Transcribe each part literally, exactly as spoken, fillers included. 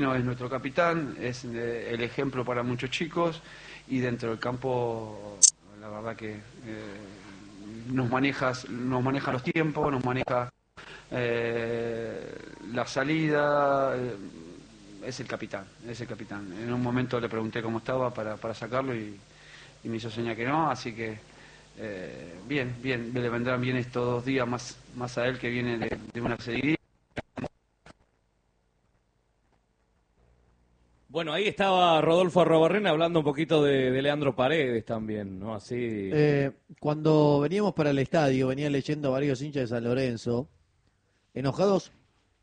es nuestro capitán, es eh, el ejemplo para muchos chicos y dentro del campo la verdad que eh, nos maneja, nos maneja los tiempos, nos maneja eh, la salida, eh, es el capitán, es el capitán. En un momento le pregunté cómo estaba para, para sacarlo y, y me hizo señal que no, así que eh, bien, bien, le vendrán bien estos dos días más, más a él que viene de, de una seguidilla. Bueno, ahí estaba Rodolfo Arrobarrena hablando un poquito de, de Leandro Paredes también, ¿no? Así. Eh, cuando veníamos para el estadio, venía leyendo a varios hinchas de San Lorenzo, enojados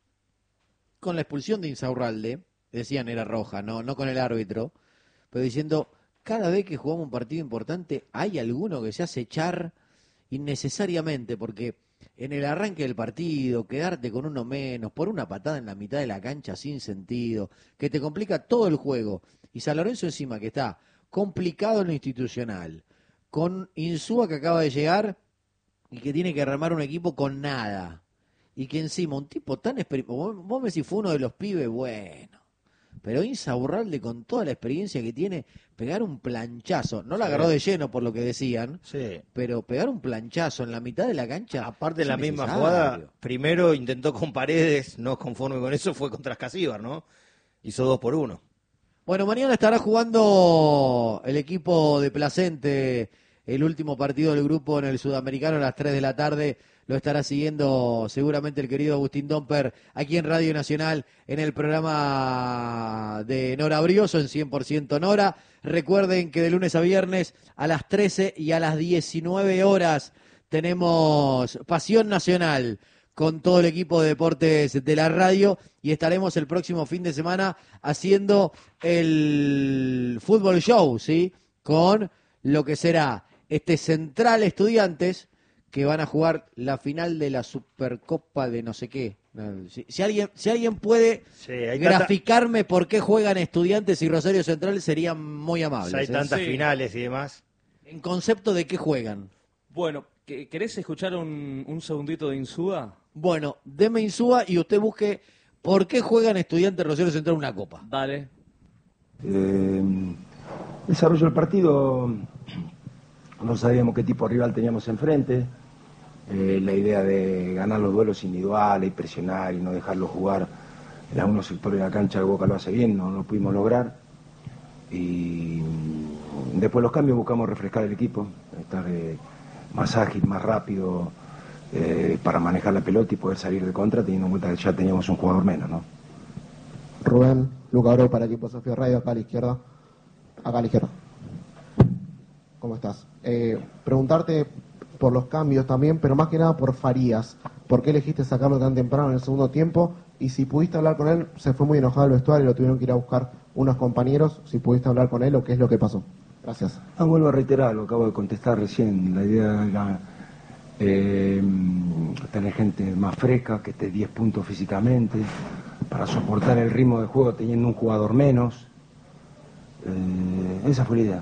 con la expulsión de Insaurralde, decían era roja, no, no con el árbitro, pero diciendo, cada vez que jugamos un partido importante, hay alguno que se hace echar innecesariamente, porque en el arranque del partido, quedarte con uno menos, por una patada en la mitad de la cancha sin sentido, que te complica todo el juego. Y San Lorenzo encima que está complicado en lo institucional, con Insúa que acaba de llegar y que tiene que armar un equipo con nada. Y que encima un tipo tan experimentado, vos, vos me decís fue uno de los pibes, bueno. Pero Insaurralde con toda la experiencia que tiene, pegar un planchazo, no la Sí. agarró de lleno por lo que decían, Sí. pero pegar un planchazo en la mitad de la cancha. Aparte, en la misma necesario. jugada, primero intentó con Paredes, no conforme con eso, fue contra Escasíbar, ¿no? Hizo dos por uno. Bueno, mañana estará jugando el equipo de Placente, el último partido del grupo en el Sudamericano a las tres de la tarde. Lo estará siguiendo seguramente el querido Agustín Domper aquí en Radio Nacional en el programa de Nora Brioso en cien por ciento Nora. Recuerden que de lunes a viernes a las trece y a las diecinueve horas tenemos Pasión Nacional con todo el equipo de deportes de la radio y estaremos el próximo fin de semana haciendo el fútbol show, ¿sí? Con lo que será este Central Estudiantes que van a jugar la final de la Supercopa de no sé qué. Si, si alguien si alguien puede Sí, hay graficarme tanta... por qué juegan Estudiantes y Rosario Central, serían muy amables. Hay ¿eh? tantas Sí. finales y demás. En concepto de qué juegan. Bueno, ¿querés escuchar un, un segundito de Insúa? Bueno, deme Insúa y usted busque por qué juegan Estudiantes Rosario Central una copa. Dale. Eh, desarrollo del partido, no sabíamos qué tipo de rival teníamos enfrente. Eh, la idea de ganar los duelos individuales y presionar y no dejarlo jugar en algunos sectores de la cancha, el Boca lo hace bien, no lo pudimos lograr. Y después los cambios buscamos refrescar el equipo, estar eh, más ágil, más rápido, eh, para manejar la pelota y poder salir de contra, teniendo en cuenta que ya teníamos un jugador menos, ¿no? Rubén, Luca Oro para Equipo Sofía Radio, acá a la izquierda. Acá a la izquierda. ¿Cómo estás? Eh, preguntarte por los cambios también, pero más que nada por Farías. ¿Por qué elegiste sacarlo tan temprano en el segundo tiempo? Y si pudiste hablar con él, se fue muy enojado al vestuario y lo tuvieron que ir a buscar unos compañeros. Si pudiste hablar con él o qué es lo que pasó. Gracias. Ah, vuelvo a reiterar, lo acabo de contestar recién. La idea era eh, tener gente más fresca, que esté diez puntos físicamente, para soportar el ritmo de juego teniendo un jugador menos. Eh, esa fue la idea.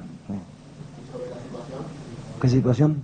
¿Qué situación?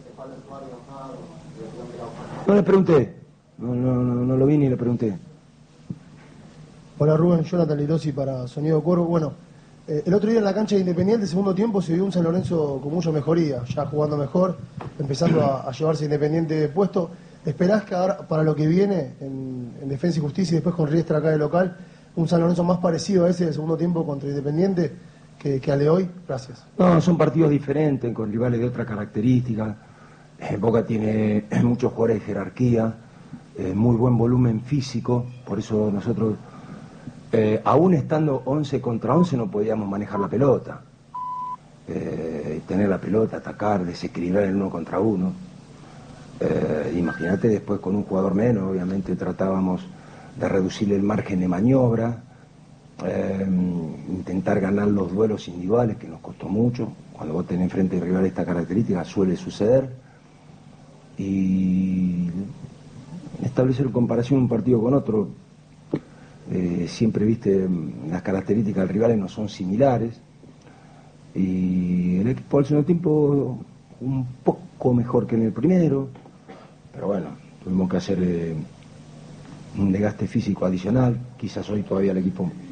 No le pregunté, no, no, no, no lo vi ni le pregunté. Hola Rubén, Jonathan Lirosi para Sonido Corvo. Bueno, eh, el otro día en la cancha de Independiente, segundo tiempo, se vio un San Lorenzo con mucha mejoría, ya jugando mejor, empezando a, a llevarse Independiente de puesto. ¿Esperás que ahora, para lo que viene en, en Defensa y Justicia y después con Riestra acá de local, un San Lorenzo más parecido a ese del segundo tiempo contra Independiente que, que al de hoy? Gracias. No, son partidos diferentes, con rivales de otra característica. Eh, Boca tiene muchos jugadores de jerarquía, eh, muy buen volumen físico, por eso nosotros, eh, aún estando once contra once, no podíamos manejar la pelota. Eh, tener la pelota, atacar, desequilibrar el uno contra uno. Eh, Imagínate después con un jugador menos, obviamente tratábamos de reducirle el margen de maniobra, eh, intentar ganar los duelos individuales, que nos costó mucho. Cuando vos tenés enfrente de rival de esta característica suele suceder. Y establecer comparación un partido con otro, eh, siempre viste las características del rival no son similares, y el equipo al segundo tiempo un poco mejor que en el primero, pero bueno, tuvimos que hacer eh, un desgaste físico adicional. Quizás hoy todavía el equipo